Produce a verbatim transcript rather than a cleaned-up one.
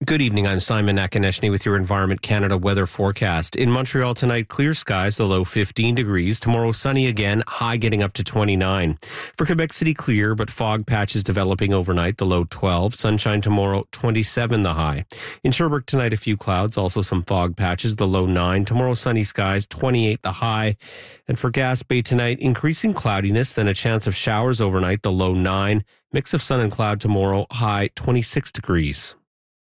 Good evening. I'm Simon Nakaneshny with your Environment Canada weather forecast. In Montreal tonight, clear skies, the low fifteen degrees. Tomorrow, sunny again, high getting up to twenty-nine. For Quebec City, clear, but fog patches developing overnight, the low twelve. Sunshine tomorrow, twenty-seven the high. In Sherbrooke tonight, a few clouds, also some fog patches, the low nine. Tomorrow, sunny skies, twenty-eight the high. And for Gas Bay tonight, increasing cloudiness, then a chance of showers overnight, the low nine. Mix of sun and cloud tomorrow, high twenty-six degrees.